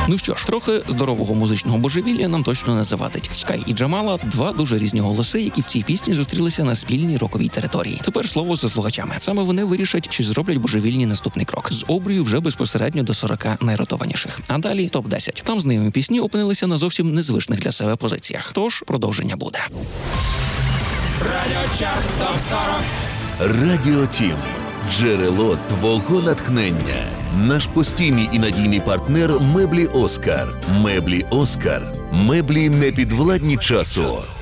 Ну що ж, трохи здорового музичного божевілля нам точно не завадить. Скай і Джамала – два дуже різні голоси, які в цій пісні зустрілися на спільній роковій території. Тепер слово за слухачами. Саме вони вирішать, чи зроблять божевільні наступний крок. З обрію вже безпосередньо до 40 найротованіших. А далі топ-10. Там знайомі пісні опинилися на зовсім незвичних для себе позиціях. Тож продовження буде. Радіочарт ТОП-40. Радіо Тім. Джерело твого натхнення. Наш постійний і надійний партнер – меблі «Оскар». Меблі «Оскар». Меблі непідвладні часу.